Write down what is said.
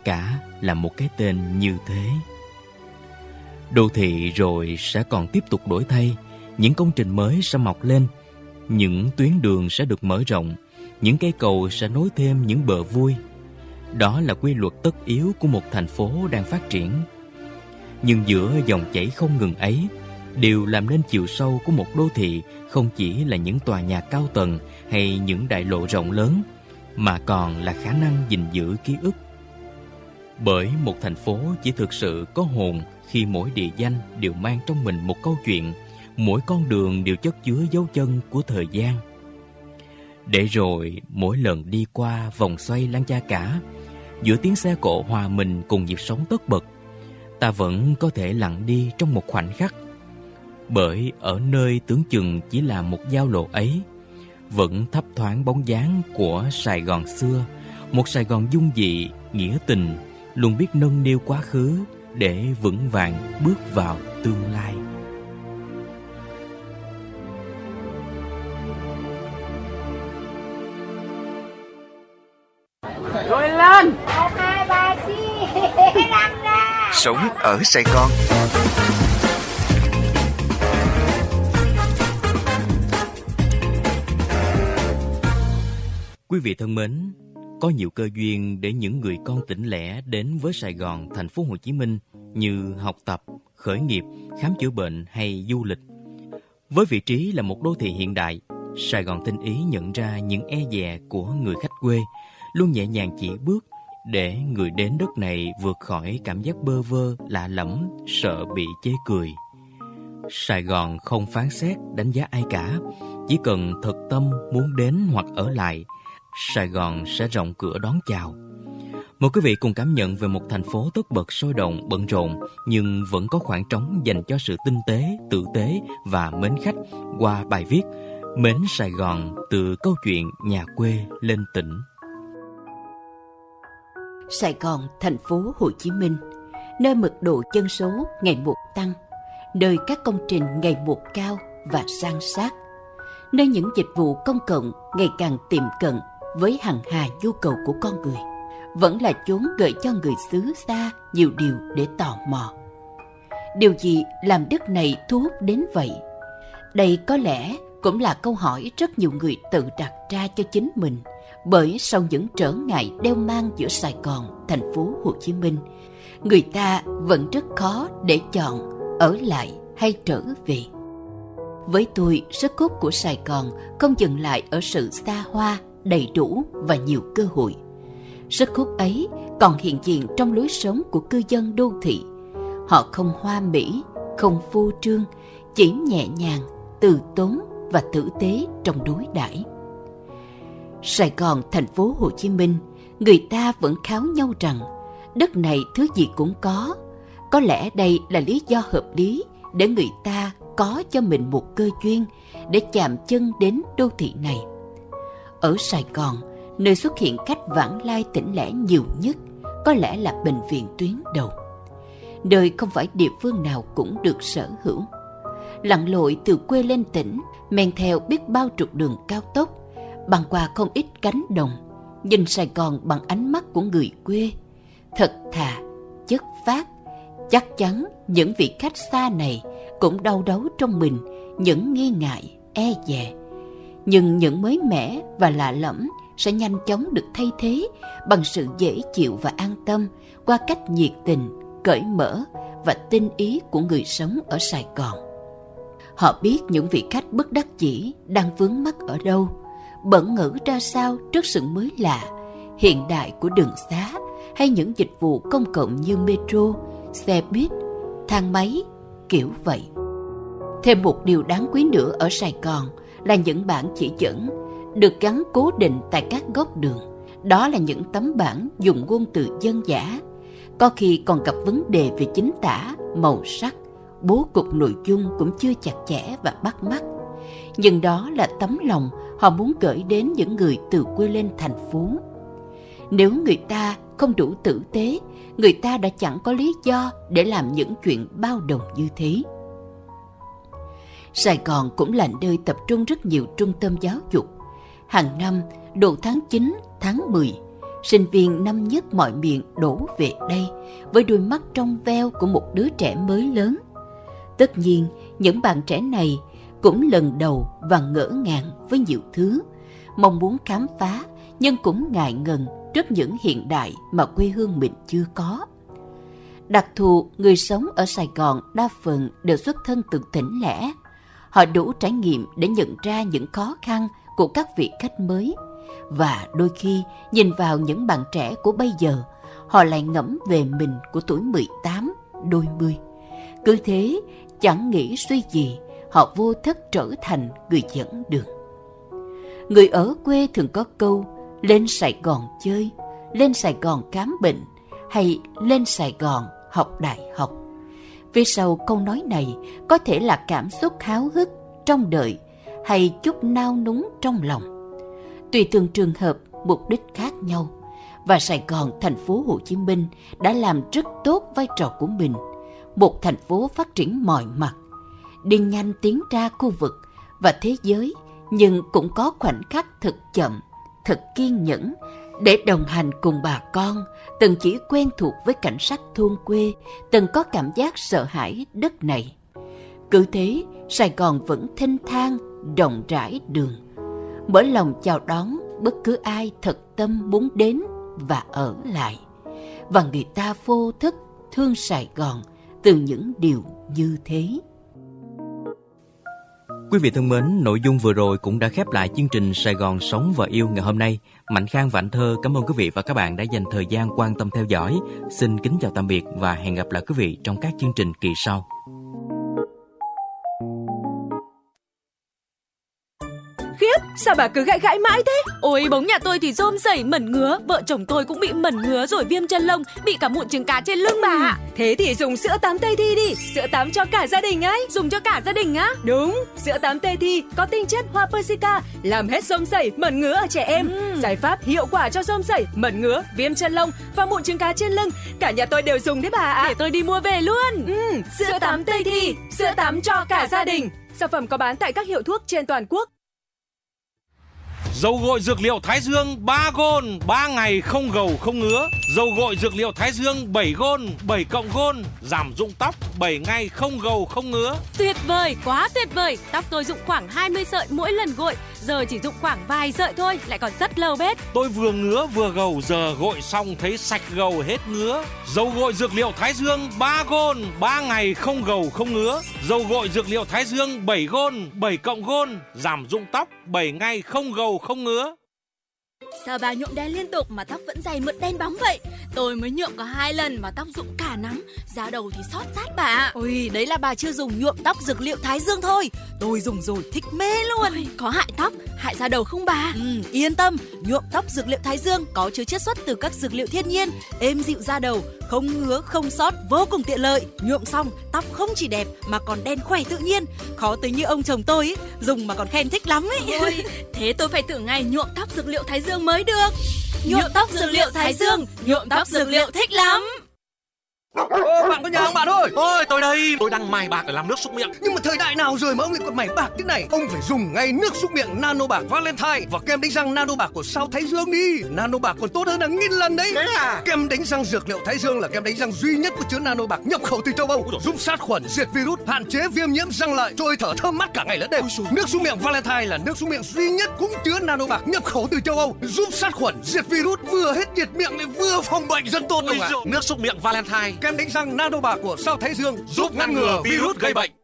cả là một cái tên như thế. Đô thị rồi sẽ còn tiếp tục đổi thay, những công trình mới sẽ mọc lên, những tuyến đường sẽ được mở rộng, những cây cầu sẽ nối thêm những bờ vui. Đó là quy luật tất yếu của một thành phố đang phát triển. Nhưng giữa dòng chảy không ngừng ấy, điều làm nên chiều sâu của một đô thị không chỉ là những tòa nhà cao tầng hay những đại lộ rộng lớn, mà còn là khả năng gìn giữ ký ức. Bởi một thành phố chỉ thực sự có hồn khi mỗi địa danh đều mang trong mình một câu chuyện, mỗi con đường đều chất chứa dấu chân của thời gian. Để rồi mỗi lần đi qua vòng xoay Lăng Cha Cả, giữa tiếng xe cộ hòa mình cùng nhịp sống tất bật, ta vẫn có thể lặng đi trong một khoảnh khắc. Bởi ở nơi tưởng chừng chỉ là một giao lộ ấy, vẫn thấp thoáng bóng dáng của Sài Gòn xưa, một Sài Gòn dung dị, nghĩa tình, luôn biết nâng niu quá khứ để vững vàng bước vào tương lai. Rồi lên! 1, 2, 3, Lăn ra! Sống ở Sài Gòn. Quý vị thân mến, có nhiều cơ duyên để những người con tỉnh lẻ đến với Sài Gòn, thành phố Hồ Chí Minh như học tập, khởi nghiệp, khám chữa bệnh hay du lịch. Với vị trí là một đô thị hiện đại, Sài Gòn tinh ý nhận ra những e dè của người khách quê, luôn nhẹ nhàng chỉ bước để người đến đất này vượt khỏi cảm giác bơ vơ, lạ lẫm, sợ bị chế cười. Sài Gòn không phán xét, đánh giá ai cả, chỉ cần thật tâm muốn đến hoặc ở lại, Sài Gòn sẽ rộng cửa đón chào. Mời quý vị cùng cảm nhận về một thành phố tất bật sôi động, bận rộn, nhưng vẫn có khoảng trống dành cho sự tinh tế, tử tế và mến khách qua bài viết Mến Sài Gòn, từ câu chuyện nhà quê lên tỉnh. Sài Gòn, thành phố Hồ Chí Minh, nơi mật độ dân số ngày một tăng, nơi các công trình ngày một cao và san sát, nơi những dịch vụ công cộng ngày càng tiệm cận với hằng hà nhu cầu của con người, vẫn là chốn gợi cho người xứ xa nhiều điều để tò mò. Điều gì làm đất này thu hút đến vậy? Đây có lẽ cũng là câu hỏi rất nhiều người tự đặt ra cho chính mình, bởi sau những trở ngại đeo mang giữa Sài Gòn, thành phố Hồ Chí Minh, người ta vẫn rất khó để chọn ở lại hay trở về. Với tôi, sức hút của Sài Gòn không dừng lại ở sự xa hoa, đầy đủ và nhiều cơ hội. Sức hút ấy còn hiện diện trong lối sống của cư dân đô thị. Họ không hoa mỹ, không phô trương, chỉ nhẹ nhàng, từ tốn và tử tế trong đối đãi. Sài Gòn, thành phố Hồ Chí Minh, người ta vẫn kháo nhau rằng đất này thứ gì cũng có. Có lẽ đây là lý do hợp lý để người ta có cho mình một cơ duyên để chạm chân đến đô thị này. Ở Sài Gòn, nơi xuất hiện khách vãng lai tỉnh lẻ nhiều nhất có lẽ là bệnh viện tuyến đầu, nơi không phải địa phương nào cũng được sở hữu. Lặn lội từ quê lên tỉnh, men theo biết bao trục đường cao tốc, băng qua không ít cánh đồng, nhìn Sài Gòn bằng ánh mắt của người quê, thật thà, chất phác. Chắc chắn những vị khách xa này cũng đau đáu trong mình những nghi ngại, e dè. Nhưng những mới mẻ và lạ lẫm sẽ nhanh chóng được thay thế bằng sự dễ chịu và an tâm qua cách nhiệt tình, cởi mở và tinh ý của người sống ở Sài Gòn. Họ biết những vị khách bất đắc dĩ đang vướng mắc ở đâu, bỡ ngỡ ra sao trước sự mới lạ, hiện đại của đường xá hay những dịch vụ công cộng như metro, xe buýt, thang máy, kiểu vậy. Thêm một điều đáng quý nữa ở Sài Gòn là những bảng chỉ dẫn được gắn cố định tại các góc đường. Đó là những tấm bảng dùng ngôn từ dân dã, có khi còn gặp vấn đề về chính tả, màu sắc, bố cục nội dung cũng chưa chặt chẽ và bắt mắt. Nhưng đó là tấm lòng họ muốn gửi đến những người từ quê lên thành phố. Nếu người ta không đủ tử tế, người ta đã chẳng có lý do để làm những chuyện bao đồng như thế. Sài Gòn cũng là nơi tập trung rất nhiều trung tâm giáo dục. Hàng năm, độ tháng 9, tháng 10, Sinh viên năm nhất mọi miệng đổ về đây với đôi mắt trong veo của một đứa trẻ mới lớn. Tất nhiên, những bạn trẻ này cũng lần đầu và ngỡ ngàng với nhiều thứ, mong muốn khám phá nhưng cũng ngại ngần trước những hiện đại mà quê hương mình chưa có. Đặc thù, người sống ở Sài Gòn đa phần đều xuất thân từ tỉnh lẻ. Họ đủ trải nghiệm để nhận ra những khó khăn của các vị khách mới. Và đôi khi nhìn vào những bạn trẻ của bây giờ, họ lại ngẫm về mình của tuổi 18, đôi mươi. Cứ thế, chẳng nghĩ suy gì, họ vô thức trở thành người dẫn đường. Người ở quê thường có câu lên Sài Gòn chơi, lên Sài Gòn khám bệnh hay lên Sài Gòn học đại học. Phía sau câu nói này có thể là cảm xúc háo hức trong đời hay chút nao núng trong lòng. Tùy từng trường hợp, mục đích khác nhau. Và Sài Gòn, thành phố Hồ Chí Minh đã làm rất tốt vai trò của mình. Một thành phố phát triển mọi mặt, đi nhanh tiến ra khu vực và thế giới, nhưng cũng có khoảnh khắc thật chậm, thật kiên nhẫn để đồng hành cùng bà con, từng chỉ quen thuộc với cảnh sắc thôn quê, từng có cảm giác sợ hãi đất này. Cứ thế, Sài Gòn vẫn thênh thang, rộng rãi đường, mở lòng chào đón bất cứ ai thật tâm muốn đến và ở lại. Và người ta vô thức thương Sài Gòn từ những điều như thế. Quý vị thân mến, nội dung vừa rồi cũng đã khép lại chương trình Sài Gòn Sống và Yêu ngày hôm nay. Mạnh Khang và Anh Thơ cảm ơn quý vị và các bạn đã dành thời gian quan tâm theo dõi. Xin kính chào tạm biệt và hẹn gặp lại quý vị trong các chương trình kỳ sau. Khiếp, sao bà cứ gãi gãi mãi thế? Ôi, bóng nhà tôi thì rôm rẩy mẩn ngứa, vợ chồng tôi cũng bị mẩn ngứa rồi viêm chân lông, bị cả mụn trứng cá trên lưng bà ạ. Thế thì dùng sữa tắm Tây Thi đi, sữa tắm cho cả gia đình ấy. Dùng cho cả gia đình á? Đúng, sữa tắm Tây Thi có tinh chất hoa Persica, làm hết rôm rẩy, mẩn ngứa ở trẻ em. Giải pháp hiệu quả cho rôm rẩy, mẩn ngứa, viêm chân lông và mụn trứng cá trên lưng. Cả nhà tôi đều dùng đấy bà ạ. Để tôi đi mua về luôn. Sữa tắm Tây Thi, sữa tắm cho cả gia đình. Sản phẩm có bán tại các hiệu thuốc trên toàn quốc. Dầu gội dược liệu Thái Dương 3 gôn, 3 ngày không gầu không ngứa. Dầu gội dược liệu Thái Dương 7 gôn, 7 cộng gôn, giảm rụng tóc 7 ngày không gầu không ngứa. Tuyệt vời, quá tuyệt vời. Tóc tôi rụng khoảng 20 sợi mỗi lần gội, giờ chỉ rụng khoảng vài sợi thôi, lại còn rất lâu bết. Tôi vừa ngứa vừa gầu, giờ gội xong thấy sạch gầu hết ngứa. Dầu gội dược liệu Thái Dương 3 gôn, 3 ngày không gầu không ngứa. Dầu gội dược liệu Thái Dương 7 gôn, 7 cộng gôn, giảm rụng tóc 7 ngày không gầu không ngứa. Sao bà nhuộm đen liên tục mà tóc vẫn dày mượt đen bóng vậy? Tôi mới nhuộm có 2 lần mà tóc rụng cả nắm, da đầu thì xót rát bà. Ôi, đấy là bà chưa dùng nhuộm tóc dược liệu Thái Dương thôi. Tôi dùng rồi thích mê luôn. Ôi, có hại tóc, hại da đầu không bà? Yên tâm, nhuộm tóc dược liệu Thái Dương có chứa chiết xuất từ các dược liệu thiên nhiên, êm dịu da đầu, không ngứa, không xót, vô cùng tiện lợi. Nhuộm xong, tóc không chỉ đẹp mà còn đen khỏe tự nhiên. Khó tính như ông chồng tôi ấy, dùng mà còn khen thích lắm ấy. Ôi, thế tôi phải thử ngày nhuộm tóc dược liệu Thái Dương mới được. Nhuộm tóc dược liệu Thái Dương, nhuộm tóc dược liệu thích lắm. Bạn có nhà không bạn ơi? Ôi, tôi đây, tôi đang mài bạc để làm nước súc miệng. Nhưng mà thời đại nào rồi mà ông lại còn mài bạc thế này? Ông phải dùng ngay nước súc miệng Nano Bạc Valentine và kem đánh răng Nano Bạc của Sao Thái Dương đi. Nano Bạc còn tốt hơn hàng nghìn lần đấy. Thế à? Kem đánh răng dược liệu Thái Dương là kem đánh răng duy nhất có chứa Nano Bạc nhập khẩu từ châu Âu, giúp sát khuẩn, diệt virus, hạn chế viêm nhiễm răng lợi, trôi thở thơm mát cả ngày lẫn đêm. Nước súc miệng Valentine là nước súc miệng duy nhất cũng chứa Nano Bạc nhập khẩu từ châu Âu, giúp sát khuẩn, diệt virus, vừa hết nhiệt miệng lại vừa phòng bệnh rất tốt. Nước súc miệng Valentine, kem đánh răng Nano Bạc của Sao Thái Dương giúp ngăn ngừa virus gây bệnh.